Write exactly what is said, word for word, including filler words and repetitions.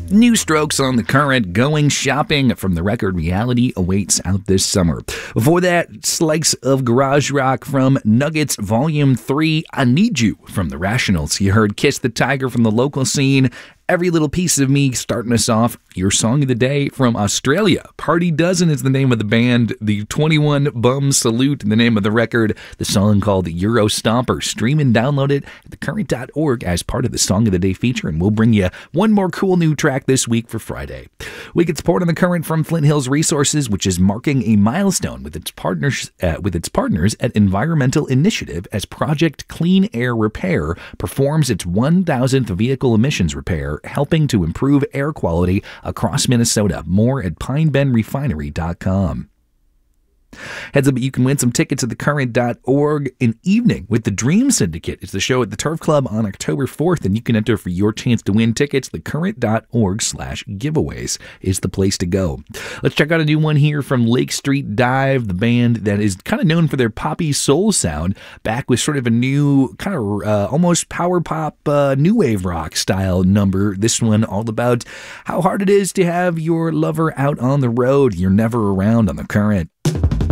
New Strokes on the Current, Going Shopping from the record Reality awaits out this summer. Before that, Slikes of Garage Rock from Nuggets Volume three, I Need You from The Rationals. You heard Kiss the Tiger from the local scene, Every Little Piece of Me starting us off. Your song of the day from Australia. Party Dozen is the name of the band. The twenty-one Bum Salute, the name of the record. The song called Euro Stomper. Stream and download it at the current dot org as part of the Song of the Day feature, and we'll bring you one more cool new track this week for Friday. We get support on the Current from Flint Hills Resources, which is marking a milestone with its partners uh, with its partners at Environmental Initiative as Project Clean Air Repair performs its one thousandth vehicle emissions repair, helping to improve air quality across Minnesota. More at pine bend refinery dot com. Heads up, you can win some tickets at the current dot org. An Evening with the Dream Syndicate. It's the show at the Turf Club on October fourth, and you can enter for your chance to win tickets. the current dot org slash giveaways is the place to go. Let's check out a new one here from Lake Street Dive, the band that is kind of known for their poppy soul sound, back with sort of a new kind of uh, almost power pop, uh, new wave rock style number. This one all about how hard it is to have your lover out on the road. You're never around on the Current.